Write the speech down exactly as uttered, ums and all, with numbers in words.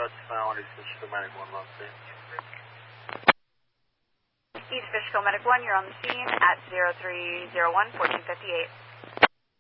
Dutch Sound, East Fishkill Medic one, love scene. East Fishkill Medic one, you're on the scene at zero three zero one, fourteen fifty-eight.